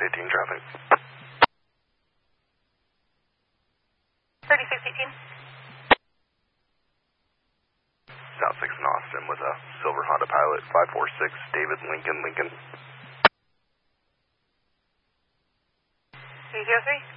3618 traffic. 3618. South 6 in Austin with a silver Honda Pilot, 546 David Lincoln. 303.